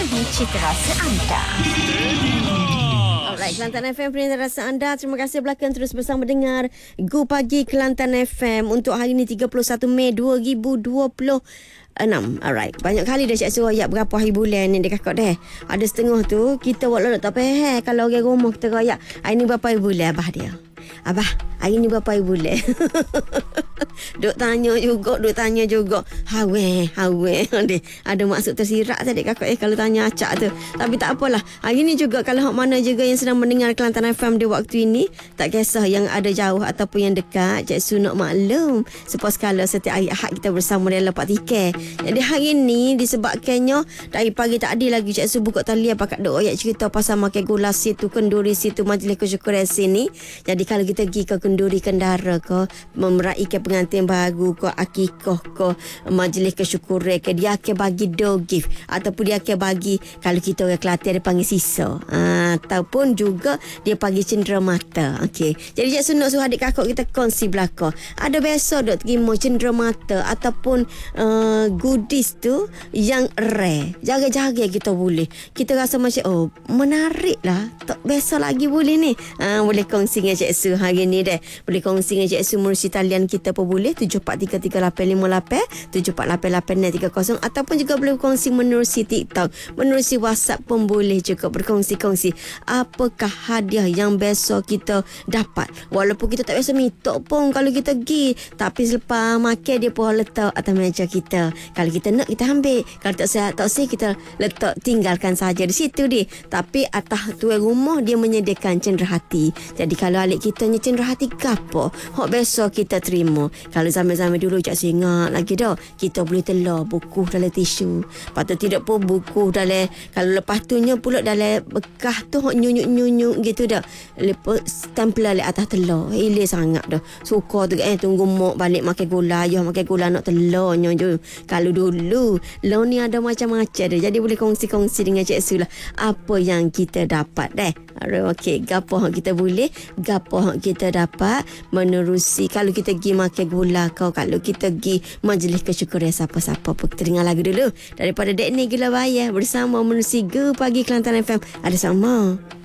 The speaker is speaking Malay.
Pagi Citra Anda. Alright, Kelantan FM peringkat rasa anda. Terima kasih belakang terus bersama dengar Go Pagi Kelantan FM untuk hari ini 31 Mei 2026. Alright, banyak kali dah cik suruh ayat berapa hari bulan ni dia kakak dah. Ada setengah tu kita buat lalu tak payah. Kalau orang rumah kita rayak, hari ni berapa hari bulan abah dia. Abah, hari ni berapa hari bulan? Duk tanya juga. Hawe. Ada maksud tersirat tadi kakak kalau tanya acak tu. Tapi tak apalah. Hari ni juga kalau hak mana juga yang sedang mendengar Kelantan FM di waktu ini, tak kisah yang ada jauh ataupun yang dekat, Cik Su nak maklum supaya sekala setiap hari Ahad kita bersama dalam Pak Tikai. Jadi hari ni disebabkannya dari pagi tadi lagi Cik Su buka talian pakat duk ayat cerita pasal makan gula situ, kenduri situ, majlis kesyukuran sini. Jadi kalau kita pergi ke kenduri kendara ke, meraikan pengantin baru ke, akikah ke, majlis kesyukuran ke, dia akan bagi door gift ataupun dia akan bagi, kalau kita orang Kelantan dia panggil sisa, ataupun juga dia panggil cenderamata. Okey, jadi Cik Su nak suruh adik kakak kita kongsi belakang ada biasa dok terima cenderamata ataupun goodies tu yang rare, jarang-jarang kita boleh, kita rasa macam menarik lah, tak biasa lagi boleh ni. Boleh kongsi dengan Cik Su hari ni deh. Boleh kongsi dengan Cik Su menerusi talian kita pun boleh 74333858 748830 ataupun juga boleh kongsi menerusi TikTok, menerusi WhatsApp pun boleh juga berkongsi-kongsi apakah hadiah yang biasa kita dapat. Walaupun kita tak biasa minta pun kalau kita pergi, tapi selepas makan dia pun letak atas meja kita. Kalau kita nak kita ambil, kalau tak sihat kita letak, tinggalkan saja di situ dia. Tapi atas tuan rumah dia menyediakan cenderahati. Jadi kalau alik kita ni cenderahati gapo, hak biasa kita terima. Kalau zaman-zaman dulu Cik ingat lagi dah, kita boleh telah buku dalam tisu. Patut tidak pun buku dalam, kalau lepas tu nya pula dalam bekas tu hak nyunyuk-nyunyuk gitu dah. Lepas stempel dalam atas telur. Hilir sangat dah. Suka tu tunggu mak balik makan gula, ayah makan gula nak telurnya je. Kalau dulu, lo ni ada macam-macam dah. Jadi boleh kongsi-kongsi dengan Cik Su lah apa yang kita dapat deh. Okey, gapo hak kita boleh, gapo hak kita dapat menerusi kalau kita pergi makan gula kau, kalau kita pergi majlis kesyukuran siapa-siapa pun. Kita dengar lagu dulu daripada Dek Ni Gila Bayar bersama menerusi Go Pagi Kelantan FM. Ada sama